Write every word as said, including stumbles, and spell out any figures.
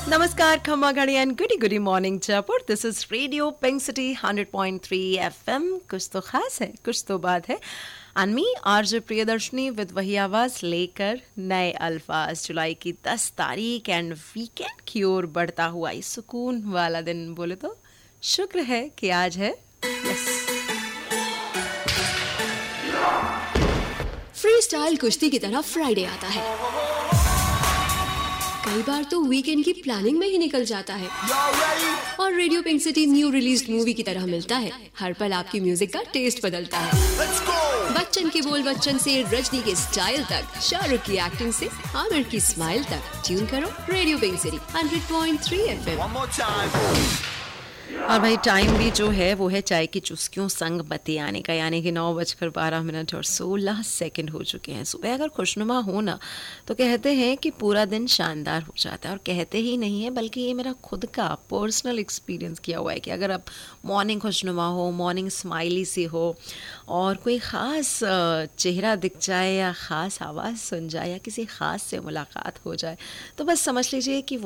Namaskar, Khamma Ghadi and goody goody morning chapur. This is Radio Pink City one hundred point three F M. कुछ तो खास है, कुछ तो बात है. And me, RJ Priyadarshini with वही आवाज लेकर नए अल्फाज. जुलाई की दस तारीख एंड वीकेंड की ओर बढ़ता हुआ इस सुकून वाला दिन बोले तो शुक्र है कि आज है. यस. फ्री स्टाइल कुश्ती की तरह फ्राइडे आता है. कई बार तो वीकेंड की प्लानिंग में ही निकल जाता है. और radio pink city new released movie की तरह मिलता है. हर पल आपकी म्यूजिक का टेस्ट बदलता है. बच्चन के बोल बच्चन से रजनी के स्टाइल तक, शाहरुख की एक्टिंग से आमिर की स्माइल तक. ट्यून करो radio pink city one hundred point three F M. और भाई टाइम भी जो है वो है चाय की चुस्कियों संग बत्ती आने का, यानी कि नौ बजकर बारह मिनट और सोलह सेकंड हो चुके हैं. सुबह अगर खुशनुमा हो ना तो कहते हैं कि पूरा दिन शानदार हो जाता है. और कहते ही नहीं है बल्कि ये मेरा खुद का पर्सनल एक्सपीरियंस किया हुआ है कि अगर अब मॉर्निंग खुशनुमा हो, मॉर्निंग स्माइली सी हो और कोई ख़ास चेहरा दिख जाए या ख़ास आवाज़ सुन जाए या किसी ख़ास से मुलाकात हो जाए तो बस समझ लीजिए कि